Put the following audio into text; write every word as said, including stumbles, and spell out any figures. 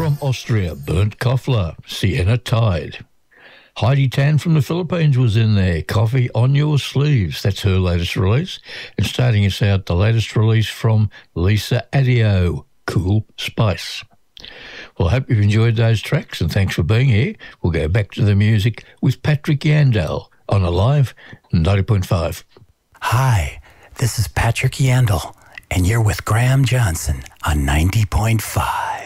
From Austria, Bernd Koffler, Sienna Tide. Heidi Tan from the Philippines was in there, Coffee on Your Sleeves. That's her latest release. And starting us out, the latest release from Lisa Addio, Cool Spice. Well, I hope you've enjoyed those tracks, and thanks for being here. We'll go back to the music with Patrick Yandel on Alive ninety point five. Hi, this is Patrick Yandel, and you're with Graham Johnson on ninety point five.